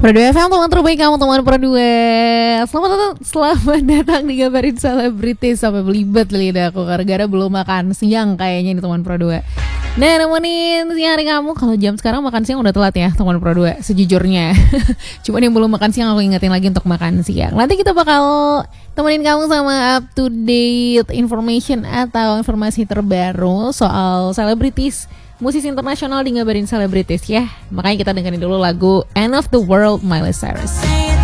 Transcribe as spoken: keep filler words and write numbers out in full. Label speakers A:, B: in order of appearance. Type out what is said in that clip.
A: Pro dua F M, teman terbaik kamu, teman Pro dua. Selamat datang, selamat datang di Gabarin Selebritis. Sampai belibet lidahku gara-gara belum makan siang kayaknya nih teman Pro dua. Nah, nemenin siang hari kamu. Kalau jam sekarang makan siang udah telat ya teman Pro dua, sejujurnya. Cuman yang belum makan siang aku ingetin lagi untuk makan siang. Nanti kita bakal temenin kamu sama up to date information atau informasi terbaru soal selebritis, musisi internasional di Ngabarin Selebritis ya. Makanya kita dengerin dulu lagu End of the World Miley Cyrus.